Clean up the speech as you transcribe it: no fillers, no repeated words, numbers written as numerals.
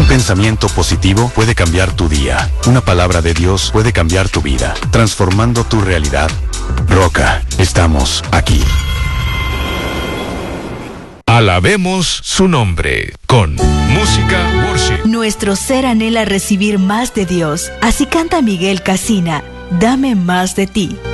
pensamiento positivo puede cambiar tu día. Una palabra de Dios puede cambiar tu vida, transformando tu realidad. Roca, estamos aquí. Alabemos su nombre con música worship. Nuestro ser anhela recibir más de Dios. Así canta Miguel Casina, Dame más de ti.